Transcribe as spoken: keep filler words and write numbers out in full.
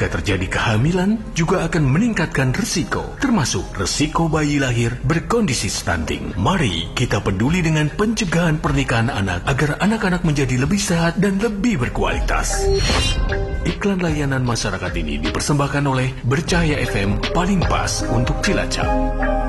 Jika terjadi kehamilan, juga akan meningkatkan risiko, termasuk risiko bayi lahir berkondisi stunting. Mari kita peduli dengan pencegahan pernikahan anak agar anak-anak menjadi lebih sehat dan lebih berkualitas. Iklan layanan masyarakat ini dipersembahkan oleh Bercahaya F M, paling pas untuk Cilacap.